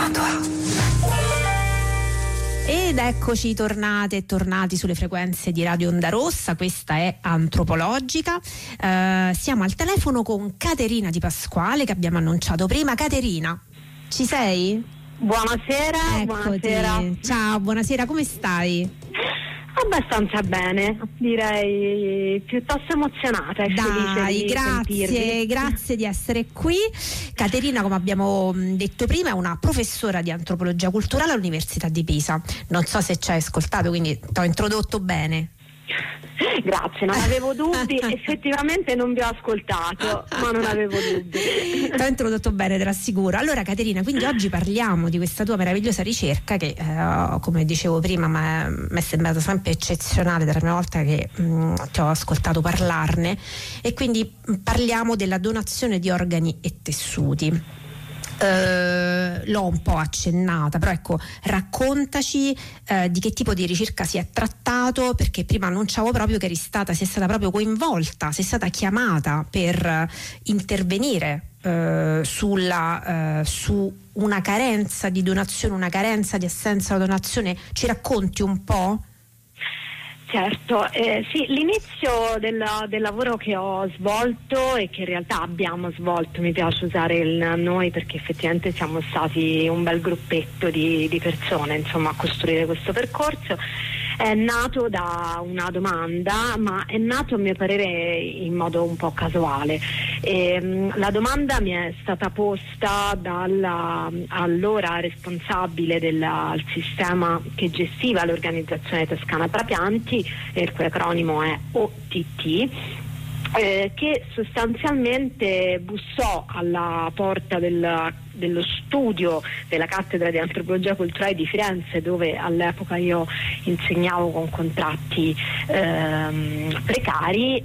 Ed eccoci tornate e tornati sulle frequenze di Radio Onda Rossa. Questa è Antropologica. Siamo al telefono con Caterina Di Pasquale, che abbiamo annunciato prima. Caterina, ci sei? Buonasera. Eccoti. Buonasera. Ciao, buonasera, come stai? Abbastanza bene, direi piuttosto emozionata e felice di sentirvi. Grazie di essere qui. Caterina, come abbiamo detto prima, è una professora di antropologia culturale all'Università di Pisa. Non so se ci hai ascoltato, quindi ti ho introdotto bene. Grazie, non avevo dubbi, effettivamente non vi ho ascoltato, ma non avevo dubbi. Ti ho introdotto bene, te l'assicuro. Allora Caterina, quindi oggi parliamo di questa tua meravigliosa ricerca che, come dicevo prima, mi è sembrata sempre eccezionale dalla prima volta che ti ho ascoltato parlarne, e quindi parliamo della donazione di organi e tessuti. L'ho un po' accennata, però ecco, raccontaci di che tipo di ricerca si è trattato, perché prima annunciavo proprio che sei stata proprio coinvolta, sei stata chiamata per intervenire su una carenza di donazione, una carenza di assenza di donazione. Ci racconti un po'? Certo, sì, l'inizio del lavoro che ho svolto e che in realtà abbiamo svolto, mi piace usare il noi perché effettivamente siamo stati un bel gruppetto di persone, insomma, a costruire questo percorso, è nato da una domanda, ma è nato a mio parere in modo un po' casuale. La domanda mi è stata posta dall'allora responsabile del sistema che gestiva l'organizzazione toscana trapianti, il cui acronimo è OTT, che sostanzialmente bussò alla porta dello studio della cattedra di antropologia culturale di Firenze, dove all'epoca io insegnavo con contratti precari,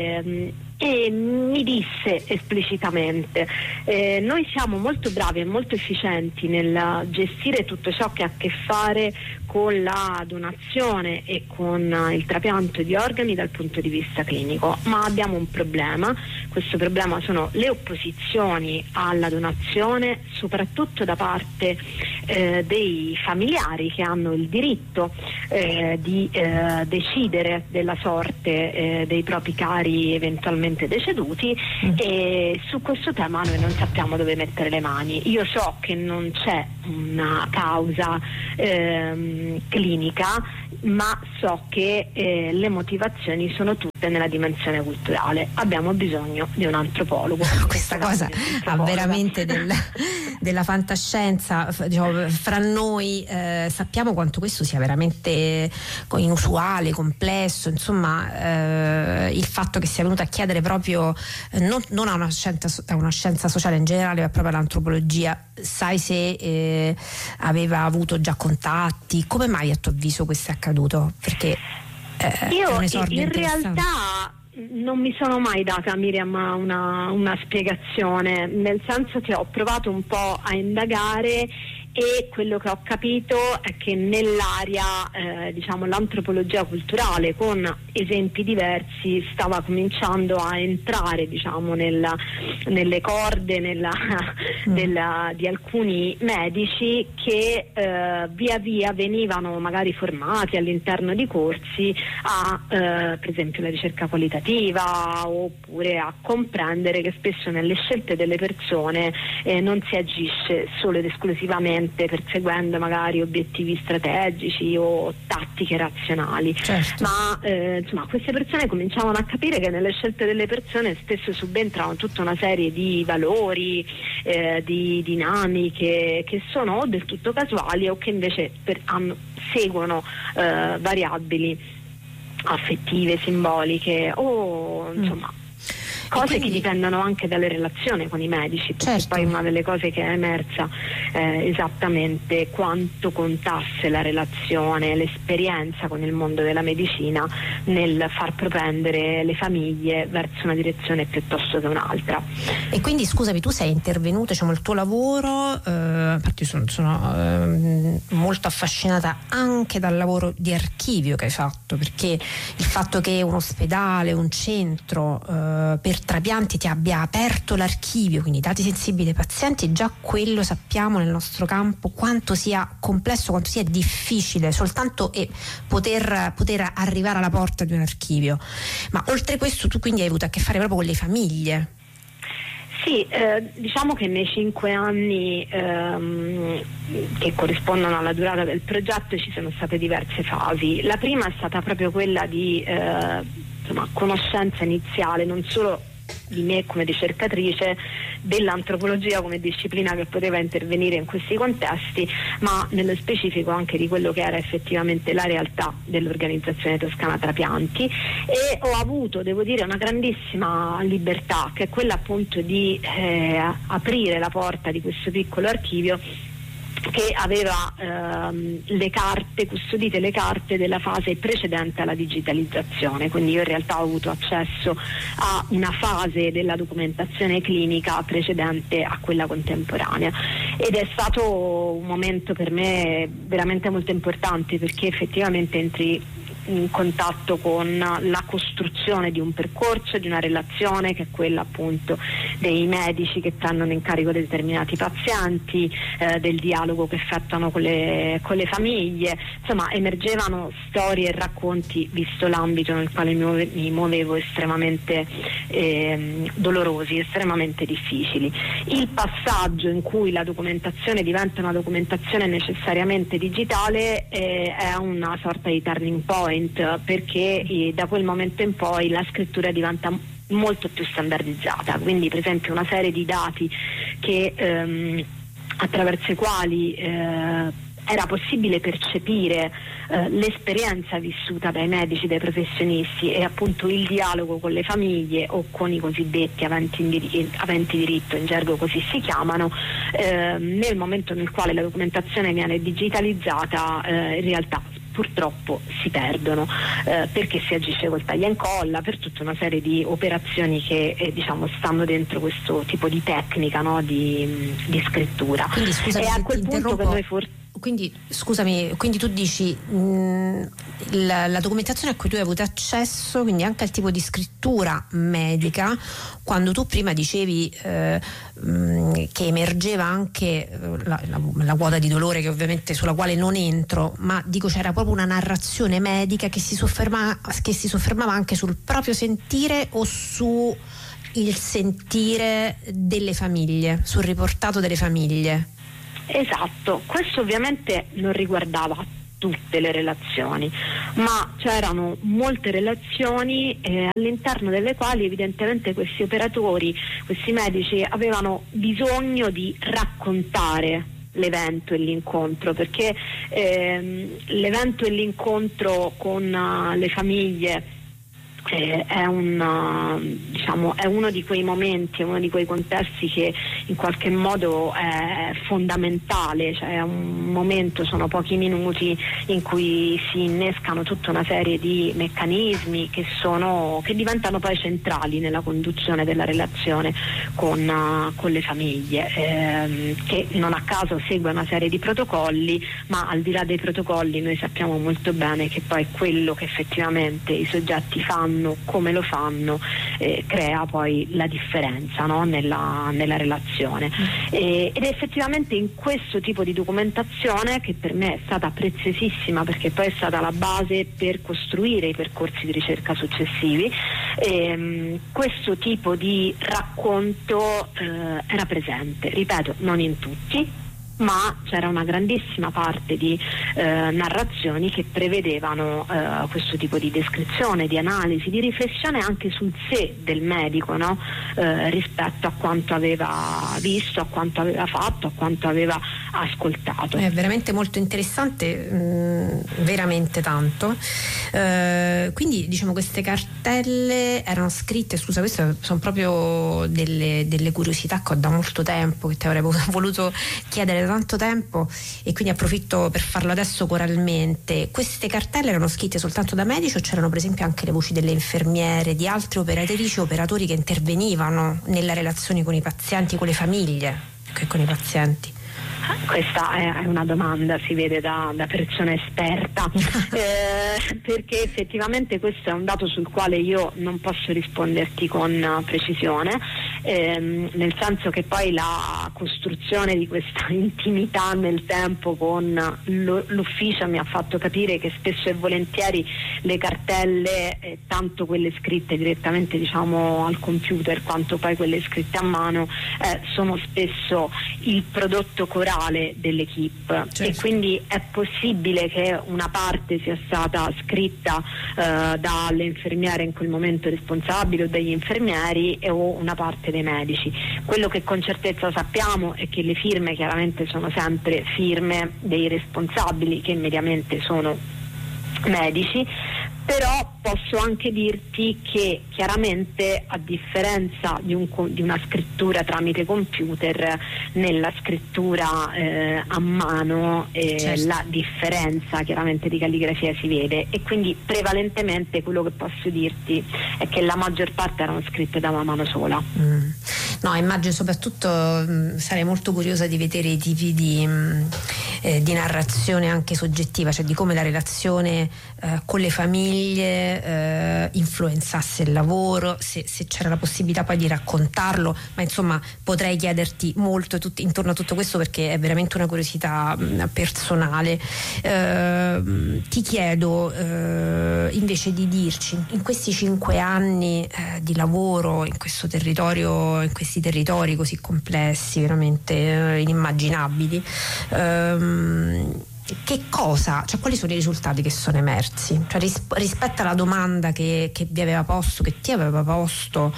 e mi disse esplicitamente: noi siamo molto bravi e molto efficienti nel gestire tutto ciò che ha a che fare con la donazione e con il trapianto di organi dal punto di vista clinico, ma abbiamo un problema. Questo problema sono le opposizioni alla donazione, soprattutto da parte dei familiari che hanno il diritto di decidere della sorte dei propri cari eventualmente deceduti, e su questo tema noi non sappiamo dove mettere le mani. Io so che non c'è una causa clinica, ma so che le motivazioni sono tutte nella dimensione culturale. Abbiamo bisogno di un antropologo. Questa cosa ha veramente della fantascienza, diciamo, fra noi. Sappiamo quanto questo sia veramente inusuale, complesso, insomma, il fatto che sia venuta a chiedere proprio non a una scienza sociale in generale, ma proprio all'antropologia. Sai se aveva avuto già contatti? Come mai a tuo avviso questo è accaduto? Perché io in realtà non mi sono mai data, Miriam, una spiegazione, nel senso che ho provato un po' a indagare, e quello che ho capito è che nell'area, diciamo, l'antropologia culturale, con esempi diversi, stava cominciando a entrare, diciamo, nelle corde di alcuni medici che via via venivano magari formati all'interno di corsi a per esempio la ricerca qualitativa, oppure a comprendere che spesso nelle scelte delle persone non si agisce solo ed esclusivamente perseguendo magari obiettivi strategici o tattiche razionali. Certo. Ma insomma, queste persone cominciavano a capire che nelle scelte delle persone spesso subentrano tutta una serie di valori, di dinamiche che sono o del tutto casuali o che invece seguono variabili affettive, simboliche, o insomma cose che dipendono anche dalle relazioni con i medici, perché certo. Poi una delle cose che è emersa esattamente quanto contasse la relazione, l'esperienza con il mondo della medicina nel far propendere le famiglie verso una direzione piuttosto che un'altra. E quindi scusami, tu sei intervenuta, diciamo, il tuo lavoro, infatti sono molto affascinata anche dal lavoro di archivio che hai fatto, perché il fatto che un ospedale, un centro per trapianti ti abbia aperto l'archivio, quindi dati sensibili dei pazienti, già quello sappiamo nel nostro campo quanto sia complesso, quanto sia difficile soltanto poter arrivare alla porta di un archivio. Ma oltre questo tu quindi hai avuto a che fare proprio con le famiglie. Sì, diciamo che nei 5 anni che corrispondono alla durata del progetto ci sono state diverse fasi. La prima è stata proprio quella di conoscenza iniziale, non solo di me come ricercatrice, dell'antropologia come disciplina che poteva intervenire in questi contesti, ma nello specifico anche di quello che era effettivamente la realtà dell'Organizzazione Toscana Trapianti, e ho avuto, devo dire, una grandissima libertà, che è quella appunto di aprire la porta di questo piccolo archivio che aveva custodite le carte della fase precedente alla digitalizzazione. Quindi io in realtà ho avuto accesso a una fase della documentazione clinica precedente a quella contemporanea, ed è stato un momento per me veramente molto importante, perché effettivamente entri in contatto con la costruzione di un percorso, di una relazione che è quella appunto dei medici che prendono in carico determinati pazienti, del dialogo che effettuano con le famiglie. Insomma, emergevano storie e racconti, visto l'ambito nel quale mi muovevo, estremamente dolorosi, estremamente difficili. Il passaggio in cui la documentazione diventa una documentazione necessariamente digitale è una sorta di turning point, perché da quel momento in poi la scrittura diventa molto più standardizzata. Quindi per esempio una serie di dati che attraverso i quali era possibile percepire l'esperienza vissuta dai medici, dai professionisti, e appunto il dialogo con le famiglie o con i cosiddetti aventi diritto, in gergo così si chiamano, nel momento nel quale la documentazione viene digitalizzata, in realtà purtroppo si perdono, perché si agisce col taglia e incolla, per tutta una serie di operazioni che stanno dentro questo tipo di tecnica, no? di scrittura. Quindi, scusami, e a quel punto che noi Quindi tu dici la documentazione a cui tu hai avuto accesso, quindi anche al tipo di scrittura medica, quando tu prima dicevi che emergeva anche la quota di dolore, che ovviamente sulla quale non entro, ma dico c'era proprio una narrazione medica che si soffermava anche sul proprio sentire o su il sentire delle famiglie, sul riportato delle famiglie. Esatto, questo ovviamente non riguardava tutte le relazioni, ma c'erano molte relazioni all'interno delle quali evidentemente questi operatori, questi medici avevano bisogno di raccontare l'evento e l'incontro, perché l'evento e l'incontro con le famiglie è uno di quei momenti, è uno di quei contesti che in qualche modo è fondamentale, cioè è un momento, sono pochi minuti in cui si innescano tutta una serie di meccanismi che diventano poi centrali nella conduzione della relazione con le famiglie, che non a caso segue una serie di protocolli, ma al di là dei protocolli noi sappiamo molto bene che poi quello che effettivamente i soggetti fanno, come lo fanno, crea poi la differenza, no? nella relazione. Ed è effettivamente in questo tipo di documentazione, che per me è stata preziosissima perché poi è stata la base per costruire i percorsi di ricerca successivi, questo tipo di racconto era presente, ripeto, non in tutti, ma c'era una grandissima parte di narrazioni che prevedevano questo tipo di descrizione, di analisi, di riflessione anche sul sé del medico, no? Rispetto a quanto aveva visto, a quanto aveva fatto, a quanto aveva ascoltato. È veramente molto interessante, veramente tanto. Quindi queste cartelle erano scritte, scusa, queste sono proprio delle curiosità che ho da molto tempo, che ti avrei voluto chiedere da tanto tempo, e quindi approfitto per farlo adesso coralmente. Queste cartelle erano scritte soltanto da medici o c'erano per esempio anche le voci delle infermiere, di altre operatrici o operatori che intervenivano nella relazione con i pazienti, con le famiglie e con i pazienti? Questa è una domanda, si vede da persona esperta, perché effettivamente questo è un dato sul quale io non posso risponderti con precisione, nel senso che poi la costruzione di questa intimità nel tempo con l'ufficio mi ha fatto capire che spesso e volentieri le cartelle, tanto quelle scritte direttamente diciamo al computer quanto poi quelle scritte a mano, sono spesso il prodotto corale dell'equipe, certo. E quindi è possibile che una parte sia stata scritta dalle infermiere in quel momento responsabili o dagli infermieri o una parte dei medici. Quello che con certezza sappiamo è che le firme chiaramente sono sempre firme dei responsabili, che mediamente sono medici, però posso anche dirti che chiaramente, a differenza di una scrittura tramite computer, nella scrittura a mano certo. La differenza chiaramente di calligrafia si vede, e quindi prevalentemente quello che posso dirti è che la maggior parte erano scritte da una mano sola. No, immagino, soprattutto sarei molto curiosa di vedere i tipi di narrazione anche soggettiva, cioè di come la relazione con le famiglie influenzasse il lavoro, se c'era la possibilità poi di raccontarlo, ma insomma potrei chiederti molto intorno a tutto questo, perché è veramente una curiosità personale. Ti chiedo invece di dirci, in questi 5 anni di lavoro in questo territorio, in questi territori così complessi, veramente inimmaginabili, che cosa, cioè quali sono i risultati che sono emersi, cioè rispetto alla domanda che vi aveva posto, che ti aveva posto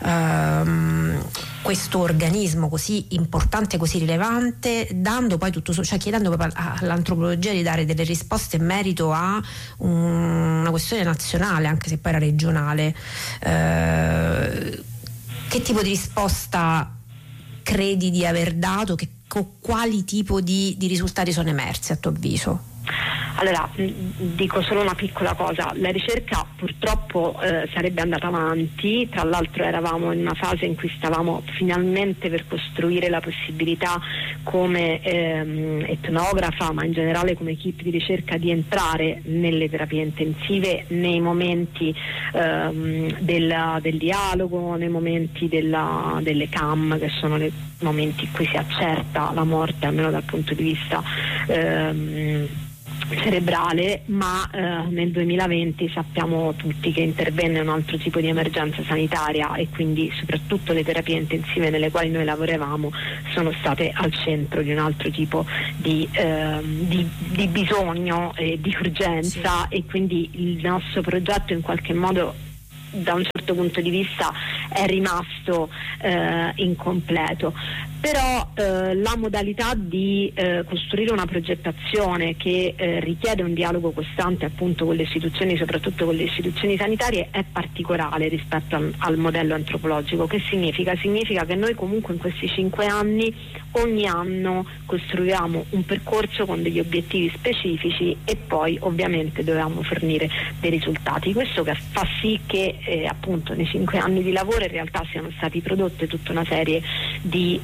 questo organismo così importante, così rilevante, dando poi cioè chiedendo proprio all'antropologia di dare delle risposte in merito a una questione nazionale, anche se poi era regionale. Che tipo di risposta credi di aver dato? Quali tipo di risultati sono emersi a tuo avviso? Allora, dico solo una piccola cosa: la ricerca purtroppo sarebbe andata avanti, tra l'altro eravamo in una fase in cui stavamo finalmente per costruire la possibilità come etnografa, ma in generale come equipe di ricerca, di entrare nelle terapie intensive nei momenti del dialogo, nei momenti delle CAM, che sono i momenti in cui si accerta la morte, almeno dal punto di vista cerebrale, ma nel 2020 sappiamo tutti che intervenne un altro tipo di emergenza sanitaria, e quindi soprattutto le terapie intensive nelle quali noi lavoravamo sono state al centro di un altro tipo di bisogno e di urgenza, sì. E quindi il nostro progetto in qualche modo, da un certo punto di vista, è rimasto incompleto. Però la modalità di costruire una progettazione che richiede un dialogo costante appunto con le istituzioni, soprattutto con le istituzioni sanitarie, è particolare rispetto al modello antropologico. Che significa? Significa che noi comunque in questi 5 anni ogni anno costruiamo un percorso con degli obiettivi specifici e poi ovviamente dovevamo fornire dei risultati. Questo che fa sì che appunto nei 5 anni di lavoro in realtà siano stati prodotte tutta una serie di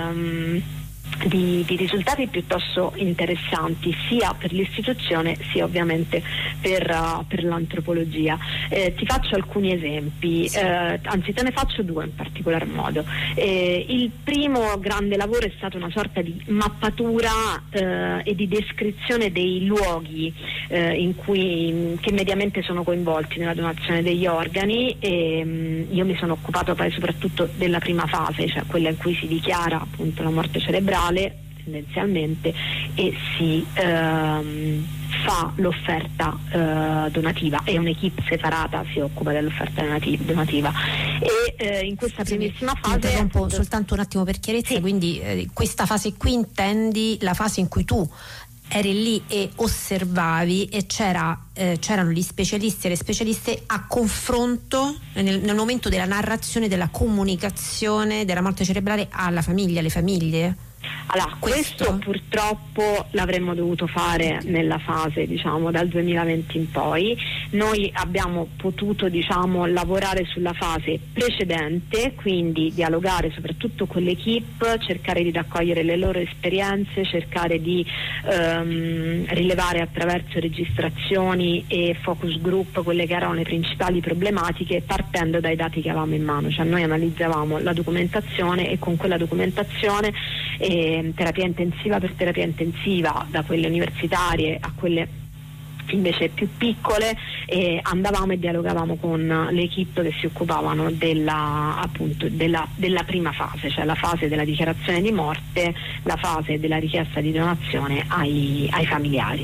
risultati piuttosto interessanti, sia per l'istituzione sia ovviamente per l'antropologia. Ti faccio alcuni esempi, anzi te ne faccio 2 in particolar modo. Il primo grande lavoro è stato una sorta di mappatura e di descrizione dei luoghi che mediamente sono coinvolti nella donazione degli organi, e io mi sono occupato poi soprattutto della prima fase, cioè quella in cui si dichiara appunto la morte cerebrale tendenzialmente e si fa l'offerta donativa, e un'equipe separata si occupa dell'offerta donativa. E in questa primissima fase, interrompo soltanto un attimo per chiarezza, sì. Quindi questa fase qui intendi la fase in cui tu eri lì e osservavi e c'erano gli specialisti e le specialiste a confronto nel momento della narrazione, della comunicazione della morte cerebrale alla famiglia, alle famiglie? Allora, questo purtroppo l'avremmo dovuto fare nella fase, diciamo, dal 2020 in poi. Noi abbiamo potuto, diciamo, lavorare sulla fase precedente, quindi dialogare soprattutto con l'equipe, cercare di raccogliere le loro esperienze, cercare di rilevare attraverso registrazioni e focus group quelle che erano le principali problematiche, partendo dai dati che avevamo in mano. Cioè noi analizzavamo la documentazione e con quella documentazione terapia intensiva per terapia intensiva, da quelle universitarie a quelle invece più piccole, andavamo e dialogavamo con le equipe che si occupavano della prima fase, cioè la fase della dichiarazione di morte, la fase della richiesta di donazione ai familiari.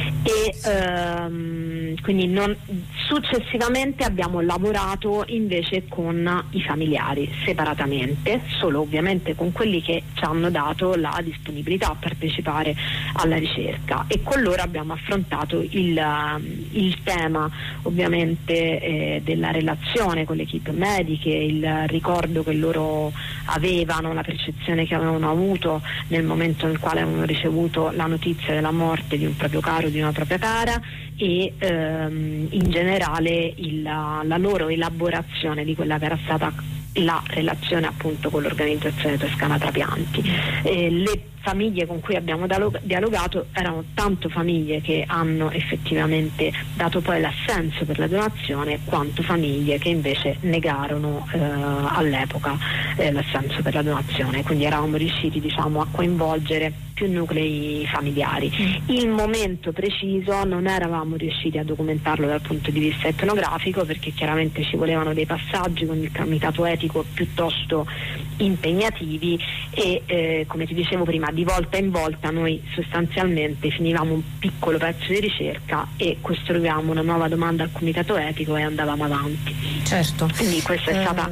E quindi successivamente abbiamo lavorato invece con i familiari separatamente, solo ovviamente con quelli che ci hanno dato la disponibilità a partecipare alla ricerca, e con loro abbiamo affrontato il tema ovviamente della relazione con le equipe mediche, il ricordo che loro avevano, la percezione che avevano avuto nel momento nel quale avevano ricevuto la notizia della morte di un proprio caro, di una propria cara, e in generale la loro elaborazione di quella che era stata la relazione appunto con l'organizzazione toscana trapianti. Le famiglie con cui abbiamo dialogato erano tanto famiglie che hanno effettivamente dato poi l'assenso per la donazione, quanto famiglie che invece negarono all'epoca l'assenso per la donazione, quindi eravamo riusciti, diciamo, a coinvolgere più nuclei familiari. Il momento preciso non eravamo riusciti a documentarlo dal punto di vista etnografico, perché chiaramente ci volevano dei passaggi con il comitato etico piuttosto impegnativi e come ti dicevo prima, di volta in volta noi sostanzialmente finivamo un piccolo pezzo di ricerca e costruivamo una nuova domanda al comitato etico e andavamo avanti. Certo. Quindi questa è stata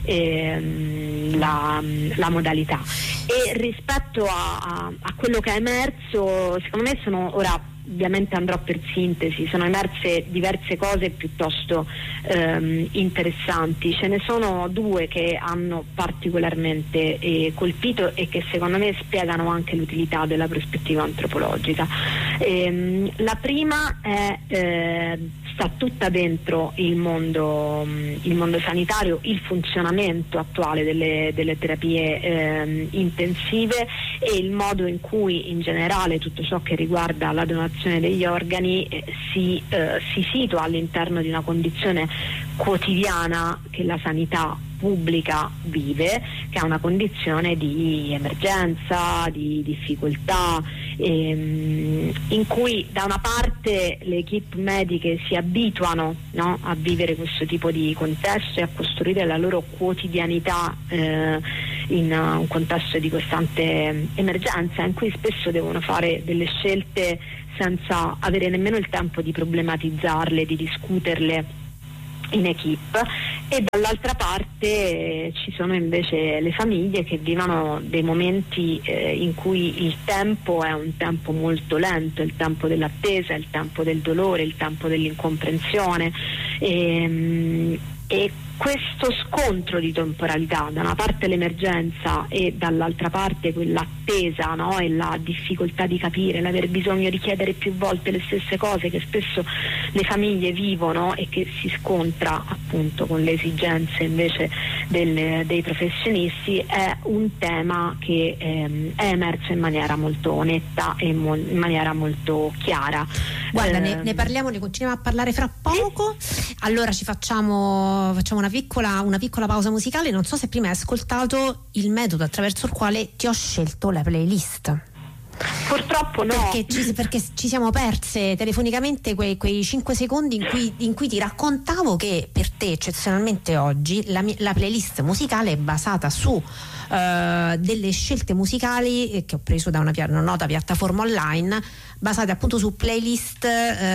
la modalità. E rispetto a quello che è emerso, secondo me ovviamente andrò per sintesi, sono emerse diverse cose piuttosto interessanti. Ce ne sono due che hanno particolarmente colpito e che secondo me spiegano anche l'utilità della prospettiva antropologica. La prima sta tutta dentro il mondo sanitario, il funzionamento attuale delle terapie intensive e il modo in cui in generale tutto ciò che riguarda la donazione degli organi si situa all'interno di una condizione quotidiana che la sanità pubblica vive, che è una condizione di emergenza, di difficoltà, in cui da una parte le equipe mediche si abituano, no, a vivere questo tipo di contesto e a costruire la loro quotidianità in un contesto di costante emergenza, in cui spesso devono fare delle scelte senza avere nemmeno il tempo di problematizzarle, di discuterle in equipe, e dall'altra parte ci sono invece le famiglie che vivono dei momenti in cui il tempo è un tempo molto lento, il tempo dell'attesa, il tempo del dolore, il tempo dell'incomprensione, e questo scontro di temporalità, da una parte l'emergenza e dall'altra parte quell'attesa, no? E la difficoltà di capire, l'aver bisogno di chiedere più volte le stesse cose che spesso le famiglie vivono e che si scontra appunto con le esigenze invece dei professionisti, è un tema che è emerso in maniera molto netta e in maniera molto chiara. Guarda, ne parliamo, ne continuiamo a parlare fra poco. Allora ci facciamo una piccola pausa musicale. Non so se prima hai ascoltato il metodo attraverso il quale ti ho scelto la playlist. Purtroppo no. Perché ci siamo perse telefonicamente quei 5 secondi in cui ti raccontavo che per te eccezionalmente oggi la playlist musicale è basata su delle scelte musicali che ho preso da una nota piattaforma online, basate appunto su playlist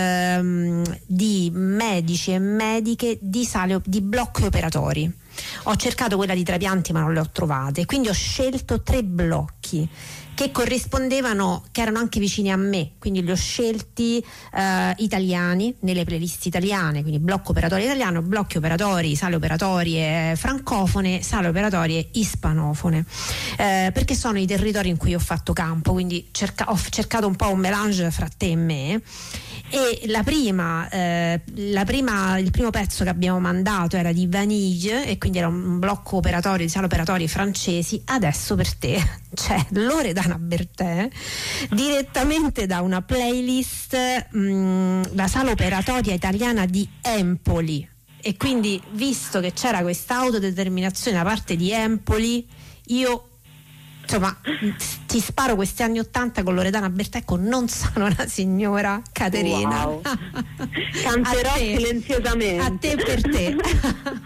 di medici e mediche di blocchi operatori. Ho cercato quella di trapianti ma non le ho trovate, quindi ho scelto 3 blocchi blocchi che corrispondevano, che erano anche vicini a me, quindi li ho scelti italiani, nelle playlist italiane, quindi blocco operatorio italiano, blocchi operatori, sale operatorie francofone, sale operatorie ispanofone, perché sono i territori in cui ho fatto campo, quindi ho cercato un po' un mélange fra te e me. E il primo pezzo che abbiamo mandato era di Vanille, e quindi era un blocco operatorio di sale operatori francesi. Adesso per te c'è Loredana Bertè, direttamente da una playlist, la sala operatoria italiana di Empoli, e quindi, visto che c'era questa autodeterminazione da parte di Empoli, io insomma ti sparo questi anni '80 con Loredana Bertè, con Non sono una signora, Caterina. Wow. Canterò silenziosamente. A te per te.